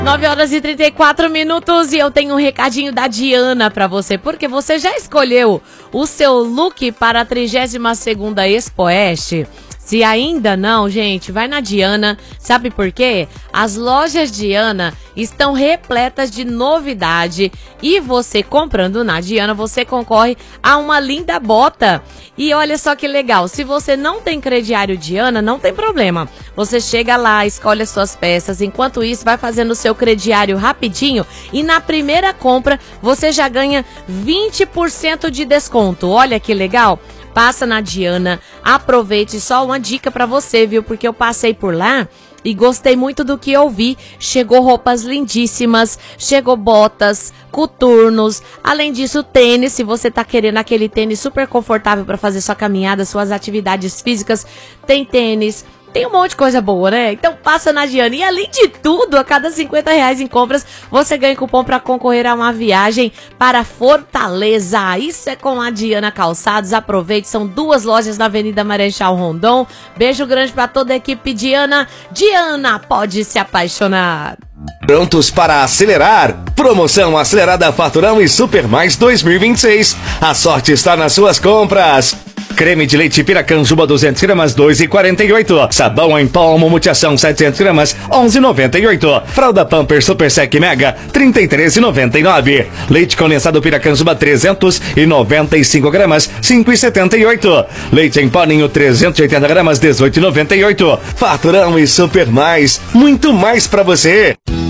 9 horas e 34 minutos e eu tenho um recadinho da Diana pra você, porque você já escolheu o seu look para a 32ª Expoeste? Se ainda não, gente, vai na Diana. Sabe por quê? As lojas Diana estão repletas de novidade e você comprando na Diana, você concorre a uma linda bota. E olha só que legal, se você não tem crediário Diana, não tem problema. Você chega lá, escolhe as suas peças, enquanto isso vai fazendo o seu crediário rapidinho e na primeira compra você já ganha 20% de desconto. Olha que legal. Passa na Diana, aproveite, só uma dica pra você, viu? Porque eu passei por lá e gostei muito do que eu vi. Chegou roupas lindíssimas, chegou botas, coturnos, além disso tênis, se você tá querendo aquele tênis super confortável pra fazer sua caminhada, suas atividades físicas, tem tênis. Tem um monte de coisa boa, né? Então passa na Diana. E além de tudo, a cada R$50 em compras, você ganha cupom para concorrer a uma viagem para Fortaleza. Isso é com a Diana Calçados. Aproveite, são 2 lojas na Avenida Marechal Rondon. Beijo grande para toda a equipe Diana. Diana, pode se apaixonar. Prontos para acelerar? Promoção acelerada Faturão e Super Mais 2026. A sorte está nas suas compras. Creme de leite Piracanjuba 200 gramas, 2,48. Sabão em pó Mutiação 700 gramas, 11,98. Fralda Pampers Super Sec Mega, 33,99. Leite condensado Piracanjuba 395 gramas, 5,78. Leite em pó Ninho 380 gramas, 18,98. Faturão e Super Mais, muito mais pra você.